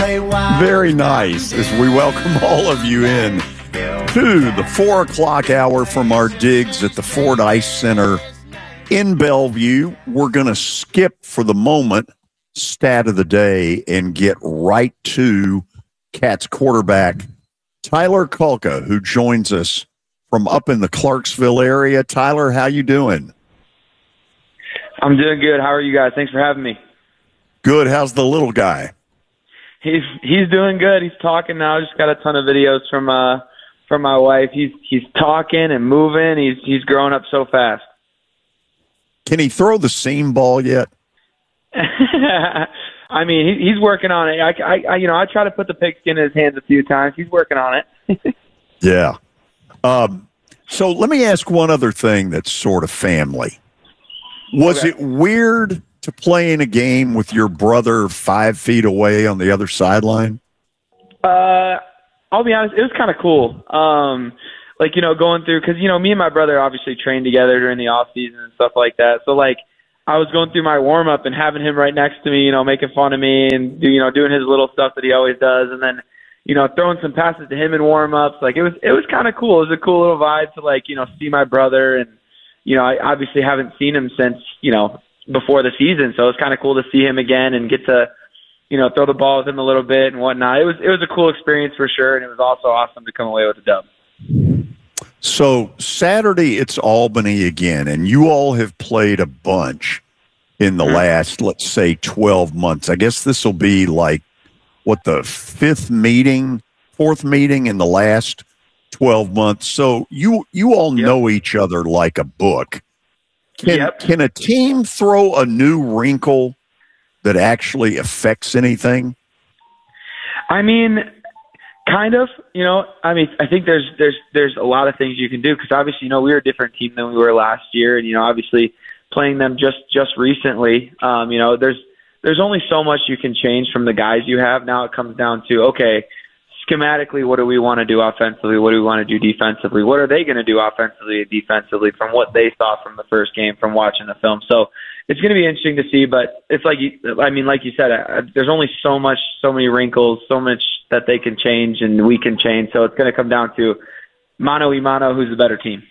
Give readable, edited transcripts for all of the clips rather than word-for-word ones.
Very nice as we welcome all of you in to the 4 o'clock hour from our digs at the Ford Ice Center in Bellevue. We're going to skip for the moment stat of the day and get right to Cats quarterback Tyler Kulka, who joins us from up in the Clarksville area. Tyler, how you doing? I'm doing good. How are you guys? Thanks for having me. Good. How's the little guy? He's doing good. He's talking now. Just got a ton of videos from my wife. He's talking and moving. He's growing up so fast. Can he throw the seam ball yet? I mean, he's working on it. I try to put the pigskin in his hands a few times. He's working on it. Yeah. So let me ask one other thing that's sort of family. Was it weird to play in a game with your brother 5 feet away on the other sideline? I'll be honest, it was kind of cool. Going through, because, me and my brother obviously trained together during the off season and stuff like that. So, I was going through my warm up and having him right next to me, making fun of me and, doing his little stuff that he always does. And then, throwing some passes to him in warm ups. It was kind of cool. It was a cool little vibe to, see my brother. And, I obviously haven't seen him since, before the season. So it's kind of cool to see him again and get to, throw the ball with him a little bit and whatnot. It was a cool experience for sure. And it was also awesome to come away with a dub. So Saturday it's Albany again, and you all have played a bunch in the last, let's say, 12 months. I guess this will be the fourth meeting in the last 12 months. So you all know each other like a book. Can a team throw a new wrinkle that actually affects anything? I mean, kind of. I think there's a lot of things you can do because obviously, we were a different team than we were last year, and obviously playing them just recently. There's only so much you can change from the guys you have. Now it comes down to, okay, schematically, what do we want to do offensively? What do we want to do defensively? What are they going to do offensively and defensively from what they saw from the first game, from watching the film? So it's going to be interesting to see, but it's like you said, there's only so many wrinkles, so much that they can change and we can change. So it's going to come down to mano a mano, who's the better team.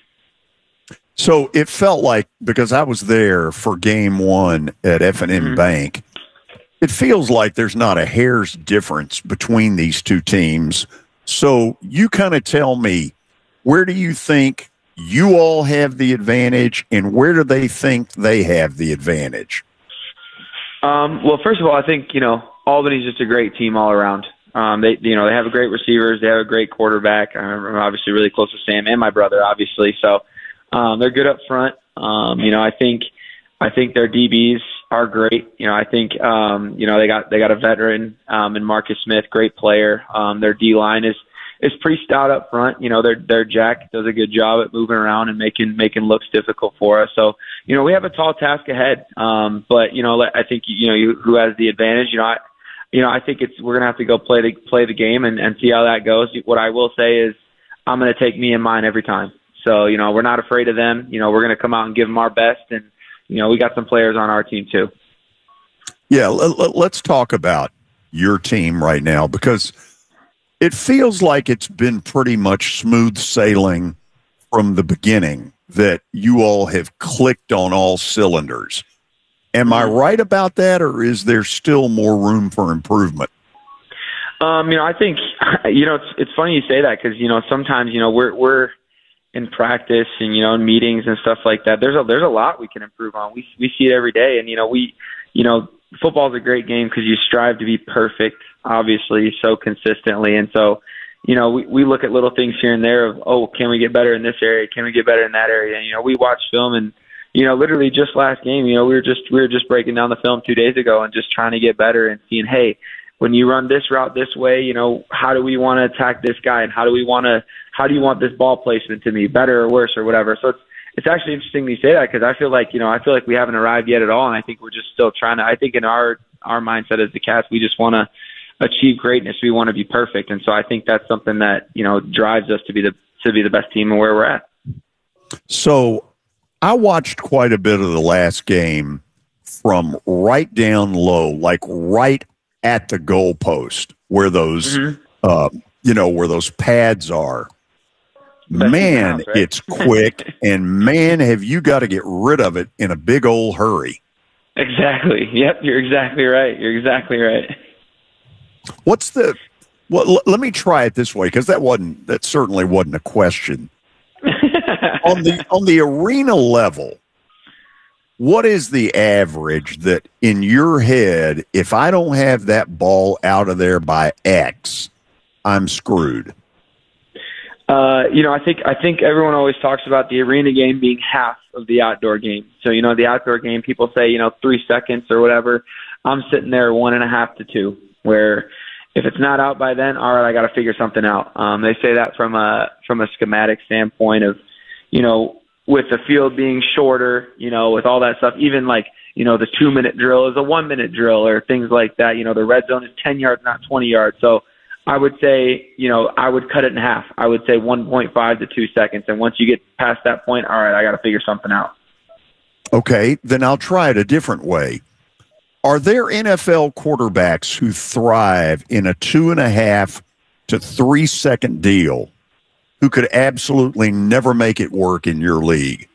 So it felt like, because I was there for game one at F&M Bank, it feels like there's not a hair's difference between these two teams. So you kind of tell me, where do you think you all have the advantage and where do they think they have the advantage? Well, first of all, I think, Albany's just a great team all around. They have great receivers. They have a great quarterback. I'm obviously really close to Sam and my brother, obviously. So they're good up front. I think their DBs are great. I think they got a veteran in Marcus Smith, great player. Their D line is pretty stout up front. Their Jack does a good job at moving around and making looks difficult for us. So we have a tall task ahead. But I think who has the advantage. I think we're gonna have to go play the game and see how that goes. What I will say is I'm gonna take me and mine every time. So we're not afraid of them. We're gonna come out and give them our best, and we got some players on our team too. Yeah, let's talk about your team right now because it feels like it's been pretty much smooth sailing from the beginning, that you all have clicked on all cylinders. Am I right about that, or is there still more room for improvement? I think, it's funny you say that because, sometimes, we're in practice and, in meetings and stuff like that. There's a lot we can improve on. We see it every day. And, football's a great game because you strive to be perfect, obviously, so consistently. And so, we look at little things here and there of, can we get better in this area? Can we get better in that area? And, we watch film and, literally just last game, we were just breaking down the film 2 days ago and just trying to get better and seeing, hey, when you run this route this way, how do we want to attack this guy? And how do you want this ball placement to be, better or worse or whatever? So it's actually interesting you say that because I feel like we haven't arrived yet at all. And I think we're just still trying to, I think in our mindset as the Cats, we just want to achieve greatness. We want to be perfect. And so I think that's something that, drives us to be the best team and where we're at. So I watched quite a bit of the last game from right down low, like right at the goalpost where those, where those pads are. Best Man, house, right? it's quick, and man, have you got to get rid of it in a big old hurry. Exactly. Yep, you're exactly right. You're exactly right. Let me try it this way, because that certainly wasn't a question. on the arena level, what is the average that in your head, if I don't have that ball out of there by X, I'm screwed? I think everyone always talks about the arena game being half of the outdoor game. So, the outdoor game, people say, 3 seconds or whatever. I'm sitting there 1.5 to 2, where if it's not out by then, all right, I got to figure something out. They say that from a schematic standpoint of, with the field being shorter, with all that stuff, even like, the 2-minute drill is a 1-minute drill or things like that. The red zone is 10 yards, not 20 yards. So I would say, I would cut it in half. I would say 1.5 to 2 seconds. And once you get past that point, all right, I got to figure something out. Okay, then I'll try it a different way. Are there NFL quarterbacks who thrive in a 2.5 to 3 second deal who could absolutely never make it work in your league?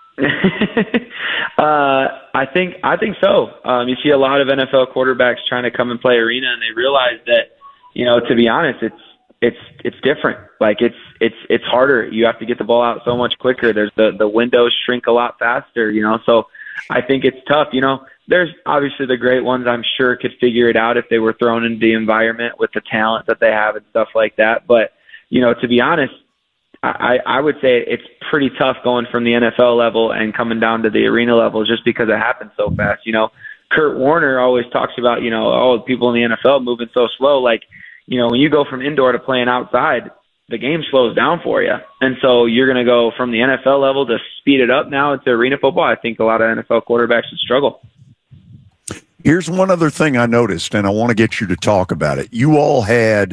I think so. You see a lot of NFL quarterbacks trying to come and play arena, and they realize that, to be honest, it's different. Like it's harder. You have to get the ball out so much quicker. There's the windows shrink a lot faster, So I think it's tough. There's obviously the great ones I'm sure could figure it out if they were thrown into the environment with the talent that they have and stuff like that. But, to be honest, I would say it's pretty tough going from the NFL level and coming down to the arena level just because it happens so fast. Kurt Warner always talks about, people in the NFL moving so slow. Like, when you go from indoor to playing outside, the game slows down for you. And so you're going to go from the NFL level to speed it up now into arena football. I think a lot of NFL quarterbacks would struggle. Here's one other thing I noticed, and I want to get you to talk about it. You all had,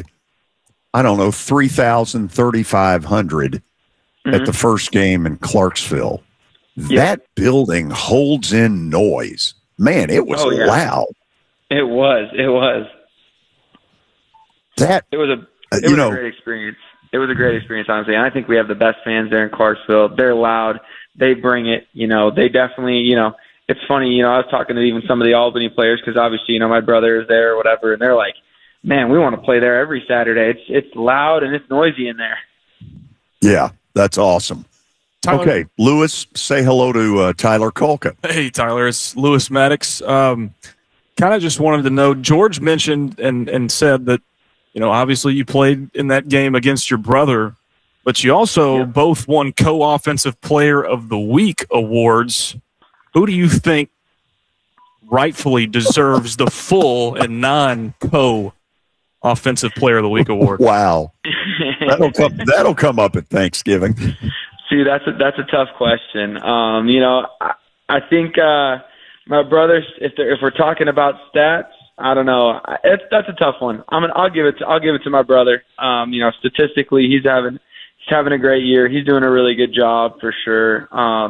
3,000, 3,500 at the first game in Clarksville. Yeah. That building holds in noise. Man, it was loud. It was. It was a great experience. It was a great experience, honestly. And I think we have the best fans there in Clarksville. They're loud. They bring it. They definitely, it's funny, I was talking to even some of the Albany players because obviously, my brother is there or whatever, and they're like, man, we want to play there every Saturday. It's loud and it's noisy in there. Yeah, that's awesome. Tyler, okay, Lewis, say hello to Tyler Kolka. Hey, Tyler, it's Lewis Maddox. Kind of just wanted to know, George mentioned and said that, obviously you played in that game against your brother, but you also both won co-offensive player of the week awards. Who do you think rightfully deserves the full and non-co-offensive player of the week award? Wow. That'll come up at Thanksgiving. See, that's a tough question. I think my brothers, if we're talking about stats, I don't know. That's a tough one. I'll give it to my brother. Statistically, he's having a great year. He's doing a really good job for sure.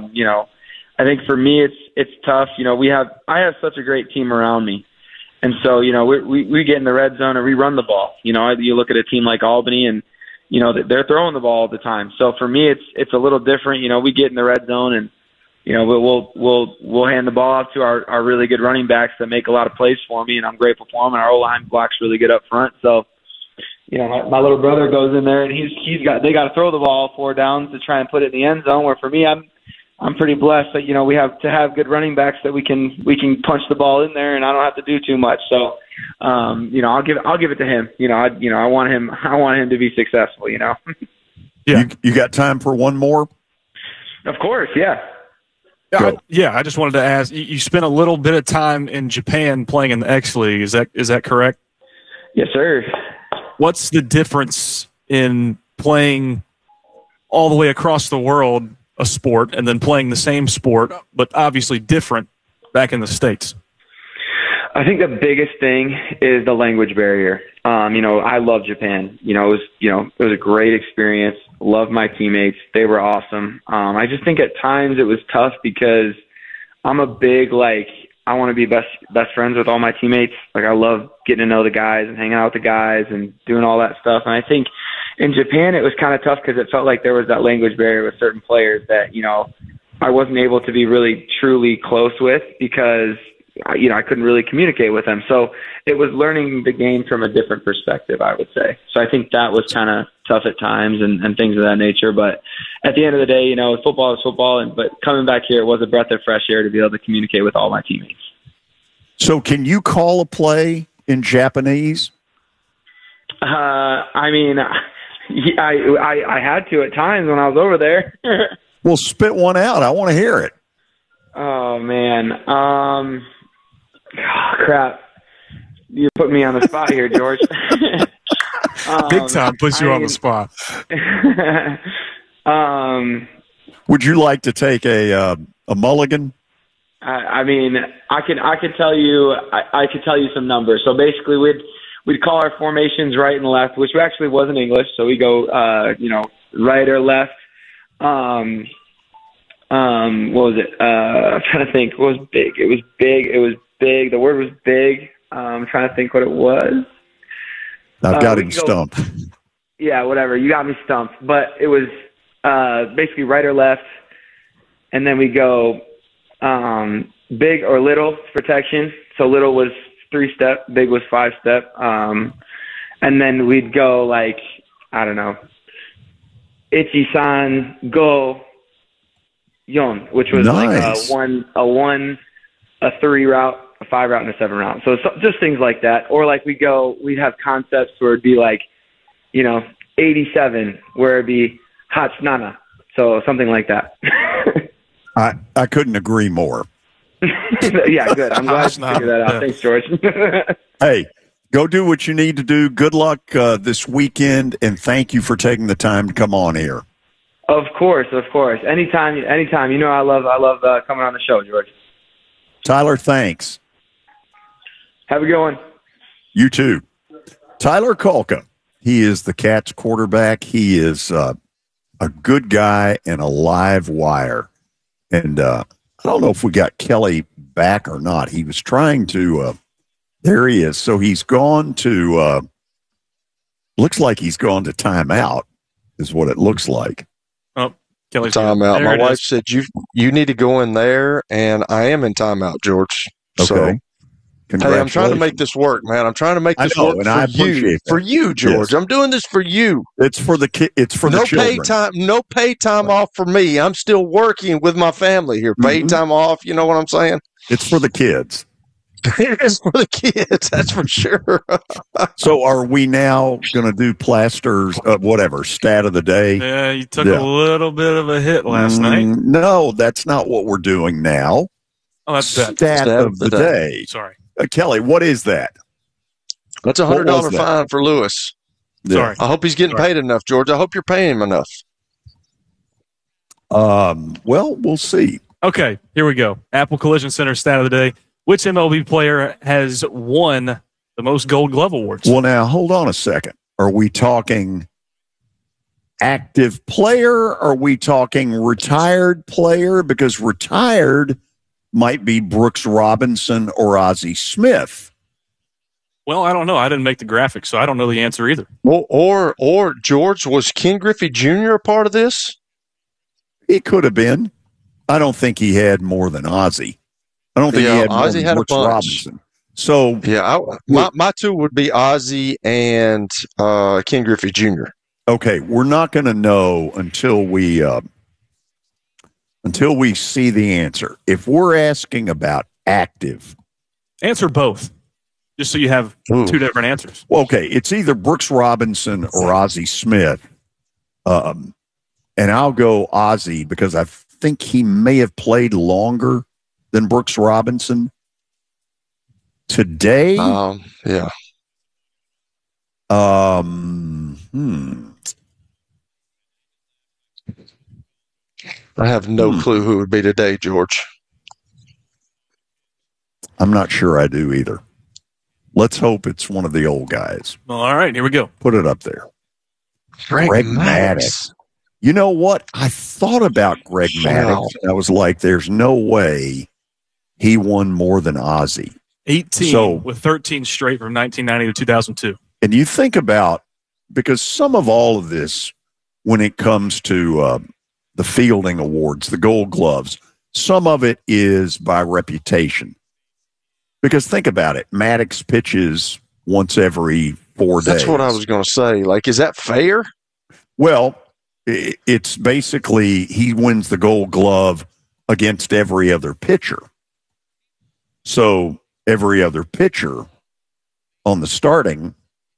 I think for me, it's tough. I have such a great team around me, and so we get in the red zone and we run the ball. You look at a team like Albany, and they're throwing the ball all the time. So for me, it's a little different. We get in the red zone and we'll hand the ball out to our really good running backs that make a lot of plays for me, and I'm grateful for them. And our O-line blocks really good up front. So, my little brother goes in there and they got to throw the ball 4 downs to try and put it in the end zone. Where for me, I'm pretty blessed that we have to have good running backs that we can punch the ball in there, and I don't have to do too much. So, I'll give it to him. I want him to be successful. Yeah. You got time for one more? Of course, yeah. I just wanted to ask. You spent a little bit of time in Japan playing in the X League. Is that correct? Yes, sir. What's the difference in playing all the way across the world a sport and then playing the same sport, but obviously different back in the States? I think the biggest thing is the language barrier. I love Japan. It was a great experience. Loved my teammates. They were awesome. I just think at times it was tough because I'm a big, I want to be best friends with all my teammates. Like, I love getting to know the guys and hanging out with the guys and doing all that stuff. And I think in Japan it was kind of tough because it felt like there was that language barrier with certain players that, I wasn't able to be really truly close with because, I couldn't really communicate with them. So it was learning the game from a different perspective, I would say. So I think that was kind of tough at times and things of that nature. But at the end of the day, football is football. But coming back here, it was a breath of fresh air to be able to communicate with all my teammates. So can you call a play in Japanese? I mean, I had to at times when I was over there. Well, spit one out. I want to hear it. Oh, man. Crap. You put me on the spot here, George. Big time puts you on the spot. Would you like to take a mulligan? I mean, I could tell you some numbers. So basically, we'd call our formations right and left, which actually wasn't English. So we go, right or left. What was it? I'm trying to think. What was big? It was big. The word was big. I'm trying to think what it was. I've got him stumped. Yeah, whatever. You got me stumped. But it was basically right or left, and then we go big or little protection. So little was 3-step, big was 5-step, and then we'd go like, I don't know, Ichi-san go yon, which was nice. Like a 3 route, a 5 route, and a 7 route. So just things like that. Or like we'd have concepts where it'd be like, 87, where it'd be Hachnana. So something like that. I couldn't agree more. Yeah, good. I'm glad you figured that out. Thanks, George. Hey, go do what you need to do. Good luck this weekend, and thank you for taking the time to come on here. Of course. Anytime. I love coming on the show, George. Tyler, thanks. Have a good one. You too. Tyler Kolka. He is the Cats quarterback. He is a good guy and a live wire. And I don't know if we got Kelly back or not. He was trying to there he is. So he's gone to looks like he's gone to timeout is what it looks like. Oh, Kelly's timeout. My wife said you need to go in there, and I am in timeout, George. Okay. So, hey, I'm trying to make this work, man. I'm trying to make this work for you, George. Yes. I'm doing this for you. It's for the kid. It's for the children. No paid time off for me. I'm still working with my family here. Paid time off. You know what I'm saying? It's for the kids. It's for the kids. That's for sure. So are we now going to do Plaster's, stat of the day? Yeah, you took a little bit of a hit last night. No, that's not what we're doing now. Oh, that's stat of the day. Sorry. Kelly, what is that? That's $100 fine for Lewis. Yeah. Sorry. I hope he's getting paid enough, George. I hope you're paying him enough. Well, we'll see. Okay, here we go. Apple Collision Center stat of the day. Which MLB player has won the most Gold Glove awards? Well, now, hold on a second. Are we talking active player? Or are we talking retired player? Because retired might be Brooks Robinson or Ozzie Smith. Well, I don't know. I didn't make the graphic, so I don't know the answer either. Well, or George, was Ken Griffey Jr. a part of this? He could have been. I don't think he had more than Ozzie. I don't think he had more than Brooks Robinson. So yeah, my two would be Ozzie and Ken Griffey Jr. Okay, we're not going to know until we see the answer. If we're asking about active, answer both, just so you have two different answers. Well, okay, it's either Brooks Robinson or Ozzie Smith, and I'll go Ozzie because I think he may have played longer than Brooks Robinson. Today? Yeah. I have no clue who it would be today, George. I'm not sure I do either. Let's hope it's one of the old guys. All right, here we go. Put it up there. Greg Maddux. You know what? I thought about Greg Maddux, and I was like, there's no way he won more than Ozzie. 18 with 13 straight from 1990 to 2002. And you think about, because some of all of this, when it comes to the fielding awards, the Gold Gloves, some of it is by reputation. Because think about it, Maddux pitches once every 4 days. That's what I was going to say. Like, is that fair? Well, it's basically he wins the Gold Glove against every other pitcher. So every other pitcher on the starting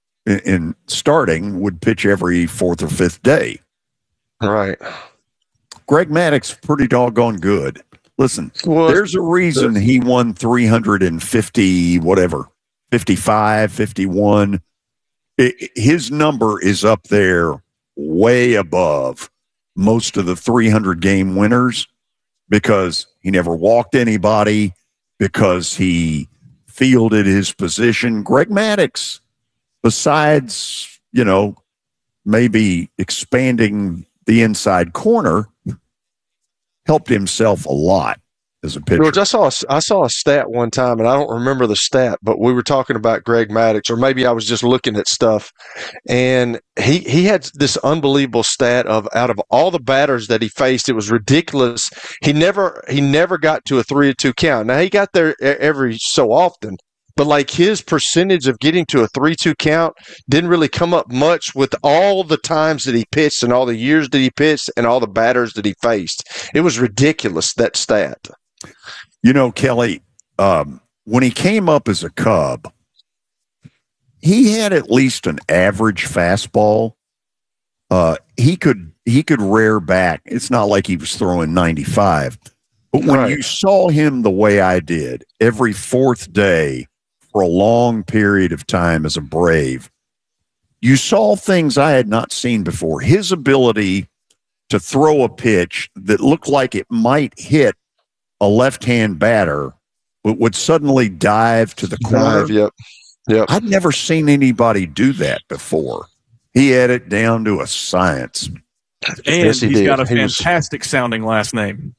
would pitch every 4th or 5th day. Right. Greg Maddux, pretty doggone good. Listen, there's a reason he won 350, 55, 51. His number is up there way above most of the 300-game winners because he never walked anybody, because he fielded his position. Greg Maddux, besides, maybe expanding the inside corner, helped himself a lot as a pitcher. George, I saw a stat one time, and I don't remember the stat, but we were talking about Greg Maddux, or maybe I was just looking at stuff, and he had this unbelievable stat of out of all the batters that he faced, it was ridiculous. He never got to a 3-2 count. Now he got there every so often, but like his percentage of getting to a 3-2 count didn't really come up much with all the times that he pitched and all the years that he pitched and all the batters that he faced. It was ridiculous, that stat. Kelly, when he came up as a Cub, he had at least an average fastball. He could rear back. It's not like he was throwing 95. But when you saw him the way I did, every 4th day, for a long period of time as a Brave, you saw things I had not seen before. His ability to throw a pitch that looked like it might hit a left-hand batter, but would suddenly dive to the corner. Yep. I'd never seen anybody do that before. He had it down to a science. And yes, he's got a fantastic sounding last name.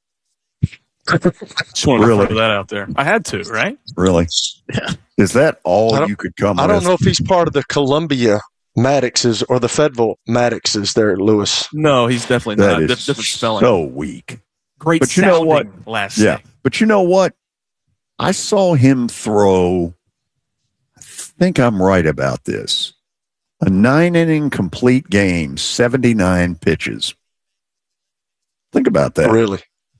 Just wanted to throw that out there. I had to, right? Really? Yeah. Is that all you could come with? I don't know if he's part of the Columbia Maddoxes or the Fayetteville Maddoxes there, Lewis. No, he's definitely not. Different spelling. So weak. Great but sounding, you know what? Last name. But you know what? I saw him throw, I think I'm right about this, a 9-inning complete game, 79 pitches. Think about that. Really?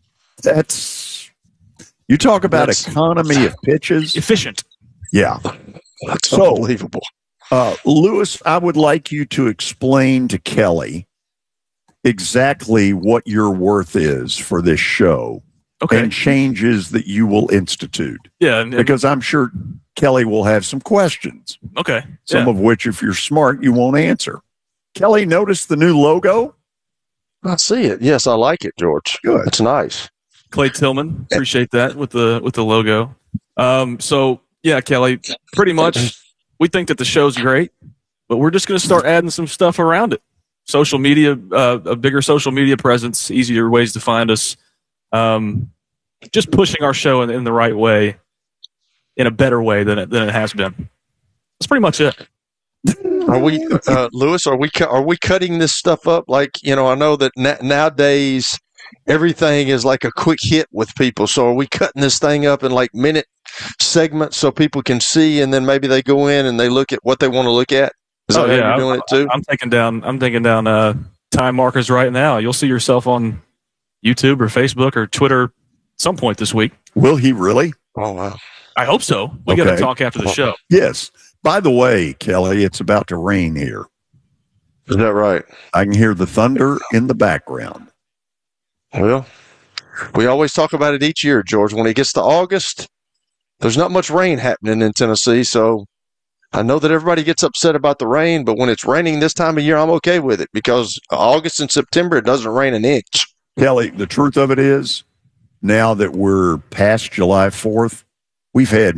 You talk about economy of pitches. Efficient. Yeah. That's unbelievable. Lewis, I would like you to explain to Kelly exactly what your worth is for this show and changes that you will institute. Yeah. Because I'm sure Kelly will have some questions. Okay. Some of which, if you're smart, you won't answer. Kelly, notice the new logo? I see it. Yes, I like it, George. Good. It's nice. Clay Tillman, appreciate that with the logo. So yeah, Kelly, pretty much we think that the show's great, but we're just going to start adding some stuff around it. Social media, a bigger social media presence, easier ways to find us. Just pushing our show in the right way, in a better way than it has been. That's pretty much it. Are we, Lewis? Are we cutting this stuff up? Like, I know that nowadays everything is like a quick hit with people. So are we cutting this thing up in like minute segments so people can see, and then maybe they go in and they look at what they want to look at? Is that how you're doing it too? I'm taking down time markers right now. You'll see yourself on YouTube or Facebook or Twitter at some point this week. Will he really? Oh wow! I hope so. We got to talk after the show. Yes. By the way, Kelly, it's about to rain here. Is that right? I can hear the thunder in the background. Well, we always talk about it each year, George. When it gets to August, there's not much rain happening in Tennessee, so I know that everybody gets upset about the rain, but when it's raining this time of year, I'm okay with it because August and September, it doesn't rain an inch. Kelly, the truth of it is, now that we're past July 4th, we've had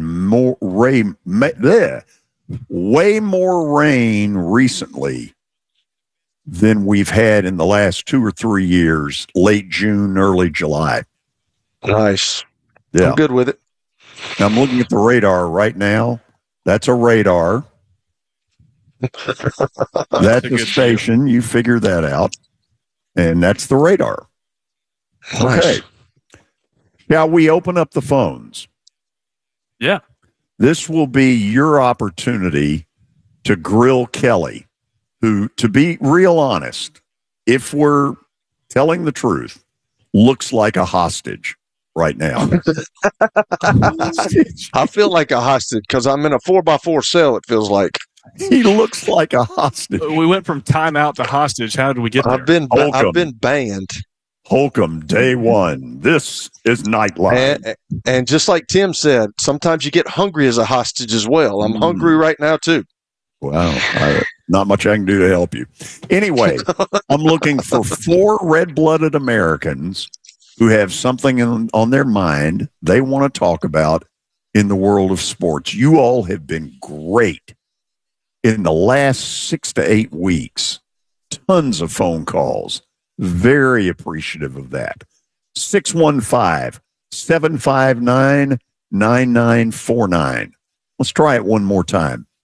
way more rain recently than we've had in the last 2 or 3 years, late June, early July. Nice. Yeah. I'm good with it. I'm looking at the radar right now. That's a radar. That's a station. You figure that out. And that's the radar. Nice. Okay. Shall we open up the phones? Yeah. This will be your opportunity to grill Kelly, who, to be real honest, if we're telling the truth, looks like a hostage right now. I feel like a hostage because I'm in a 4x4 cell, it feels like. He looks like a hostage. We went from timeout to hostage. How did we get there? I've been banned. Holcomb, day one. This is Nightline. And just like Tim said, sometimes you get hungry as a hostage as well. I'm hungry right now, too. Wow. Not much I can do to help you. Anyway, I'm looking for 4 red-blooded Americans who have something on their mind they want to talk about in the world of sports. You all have been great in the last 6 to 8 weeks. Tons of phone calls. Very appreciative of that. 615-759-9949. Let's try it one more time.